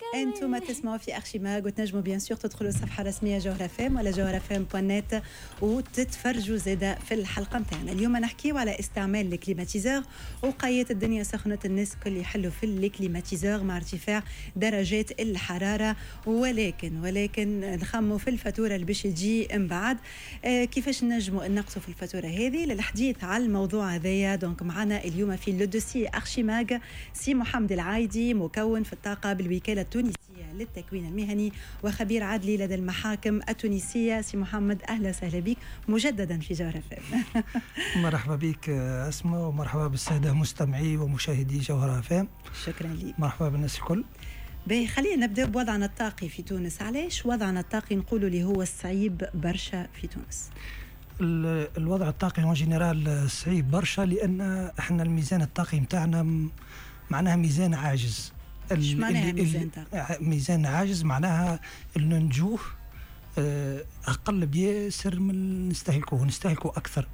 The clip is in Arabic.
انتم تسمعوا في ارشيماغ وتنجموا بيان سور تدخلوا الصفحه الرسميه جوهر فام ولا جوهرفم.net وتتفرجوا زاده في الحلقه نتاعنا. اليوم نحكيو على استعمال الكليماتيزور. وقايت الدنيا سخنت، الناس كل يحلوا في الكليماتيزور مع ارتفاع درجات الحراره، ولكن نخموا في الفاتوره اللي باش تجي من بعد. كيفاش نجموا نقصوا في الفاتوره هذه؟ للحديث على الموضوع هذايا دونك معنا اليوم في لو دوسي ارشيماغ سي محمد العايدي، مكون في الطاقه بالوكاله التونسيه للتكوين المهني وخبير عدلي لدى المحاكم التونسيه. سي محمد اهلا وسهلا بك مجددا في جوهر فام. مرحبا بك اسماء، ومرحبا بالساده مستمعي ومشاهدي جوهر فام. شكرا لك. مرحبا بالناس الكل. خلينا نبدا بوضعنا الطاقي في تونس. علاش وضعنا الطاقي نقولوا اللي هو صعيب برشا في تونس؟ الوضع الطاقي اون جينيرال صعيب برشا، لان احنا الميزان الطاقي نتاعنا معناها ميزان عاجز. ايش معناها ميزان طاقي؟ ميزان عاجز معناها انه نجوه اقل بياسر من نستهلكوه اكثر.